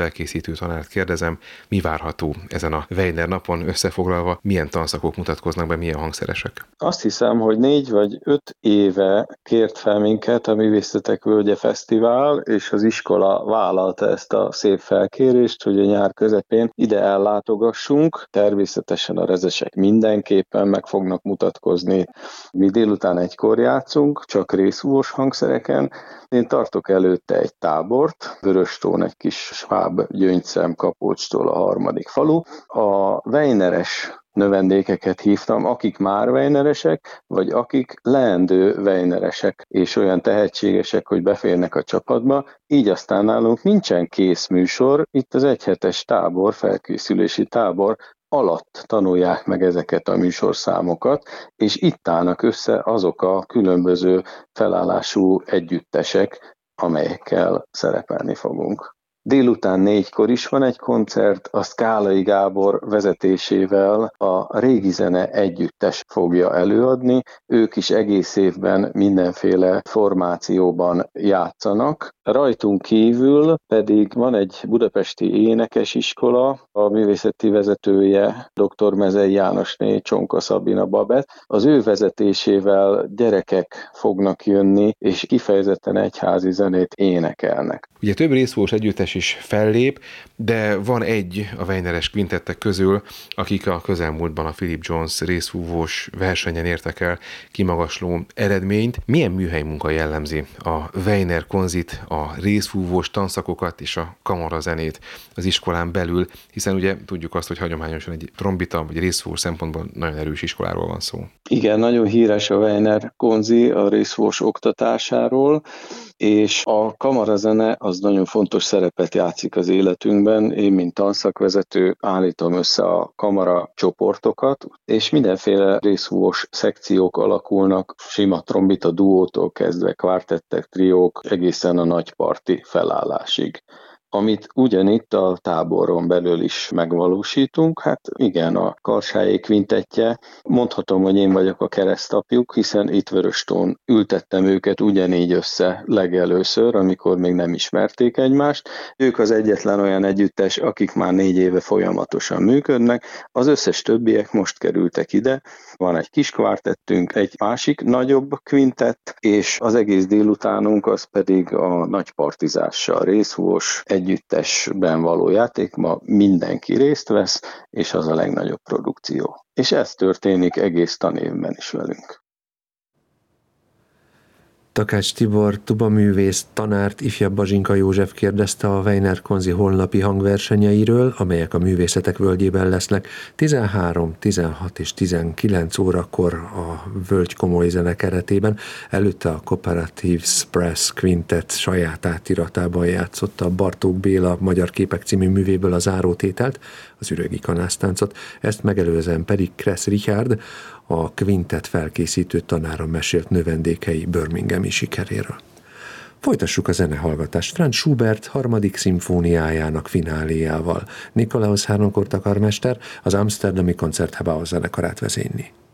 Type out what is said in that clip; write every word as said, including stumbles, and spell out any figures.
felkészítő tanárt kérdezem, mi várható ezen a Weiner napon összefoglalva, milyen tanszakok mutatkoznak be, milyen hangszeresek? Azt hiszem, hogy négy vagy öt éve kért fel minket a Művészetek Völgye Fesztivál, és az iskola vállalta ezt a szép felkérést, hogy a nyár közepén ide ellátogassunk. Természetesen a rezesek mindenképpen meg fognak mutatkozni. Mi délután egykor játszunk, csak részfúvós hangszereken. Én tartok előtte egy tábort, Vöröstón, egy kis sváb gyöngyszem Kapolcstól a harmadik falu. A Weineres növendékeket hívtam, akik már Weineresek, vagy akik leendő Weineresek, és olyan tehetségesek, hogy beférnek a csapatba. Így aztán nálunk nincsen kész műsor, itt az egyhetes tábor, felkészülési tábor alatt tanulják meg ezeket a műsorszámokat, és itt állnak össze azok a különböző felállású együttesek, amelyekkel szerepelni fogunk. Délután négykor is van egy koncert, azt Kálai Gábor vezetésével a Régi Zene Együttes fogja előadni. Ők is egész évben mindenféle formációban játszanak. Rajtunk kívül pedig van egy budapesti énekesiskola, a művészeti vezetője dr. Mezei Jánosné, Csonka Szabina Babett. Az ő vezetésével gyerekek fognak jönni, és kifejezetten egyházi zenét énekelnek. Ugye több részfúvós együttes is fellép, de van egy a Weineres kvintettek közül, akik a közelmúltban a Philip Jones részfúvós versenyen értek el kimagasló eredményt. Milyen műhely munka jellemzi a Weiner konzit, a részfúvós tanszakokat és a kamarazenét az iskolán belül, hiszen ugye tudjuk azt, hogy hagyományosan egy trombita vagy részfúvós szempontból nagyon erős iskoláról van szó. Igen, nagyon híres a Weiner konzi a részfúvós oktatásáról, és a kamarazene az nagyon fontos szerepet játszik az életünkben. Én, mint tanszakvezető állítom össze a kamara csoportokat, és mindenféle részfúvós szekciók alakulnak, sima trombita duótól kezdve kvártettek, triók, egészen a nagyparti felállásig. Amit ugyanitt a táboron belül is megvalósítunk, hát igen, a Karsályi kvintettje, mondhatom, hogy én vagyok a keresztapjuk, hiszen itt Vöröstón ültettem őket ugyanígy össze legelőször, amikor még nem ismerték egymást. Ők az egyetlen olyan együttes, akik már négy éve folyamatosan működnek, az összes többiek most kerültek ide, van egy kis kvártettünk, egy másik nagyobb kvintett, és az egész délutánunk az pedig a nagy partizással részfúvós együttesben való játékban mindenki részt vesz, és az a legnagyobb produkció. És ez történik egész tanévben is velünk. Takács Tibor, tubaművész, tanárt, ifjabb Bazsinka József kérdezte a Weiner konzi holnapi hangversenyeiről, amelyek a Művészetek Völgyében lesznek tizenhárom, tizenhat és tizenkilenc órakor a Völgy Komoly Zene keretében. Előtte a Cooperatives Press Quintet saját átiratában játszotta a Bartók Béla Magyar Képek című művéből a zárótételt, az Ürögi Kanásztáncot, ezt megelőzően pedig Kressz Richard, a kvintet felkészítő tanára mesélt növendékei birminghami sikeréről. Folytassuk a zenehallgatást Franz Schubert harmadik szimfóniájának fináléjával. Nikolaus Harnoncourt karmester az Amsterdami Konzertgebouw zenekarát vezényli.